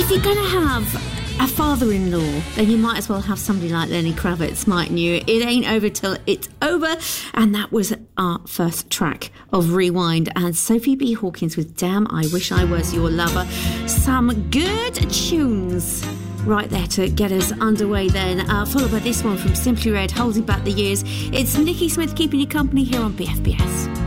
If you're going to have a father-in-law, then you might as well have somebody like Lenny Kravitz, mightn't you? It ain't over till it's over. And that was our first track of Rewind. And Sophie B. Hawkins with Damn, I Wish I Was Your Lover. Some good tunes right there to get us underway then. Followed by this one from Simply Red, Holding Back the Years. It's Nikki Smith keeping you company here on BFBS.